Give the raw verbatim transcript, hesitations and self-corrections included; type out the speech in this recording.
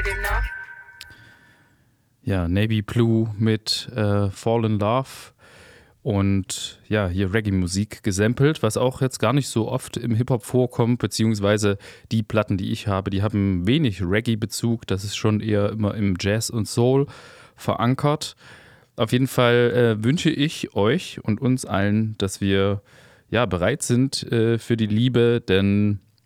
Ja, Navy Blue mit äh, Fall in Love und ja, hier Reggae-Musik gesampelt, was auch jetzt gar nicht so oft im Hip-Hop vorkommt, beziehungsweise die Platten, die ich habe, die haben wenig Reggae-Bezug, das ist schon eher immer im Jazz und Soul verankert. Auf jeden Fall äh, wünsche ich euch und uns allen, dass wir ja bereit sind äh, für die Liebe, denn